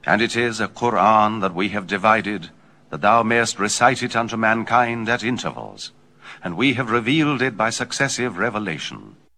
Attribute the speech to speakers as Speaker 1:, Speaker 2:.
Speaker 1: And it is a Qur'an that we have divided, that thou mayest recite it unto mankind at intervals. And we have revealed it by successive revelation.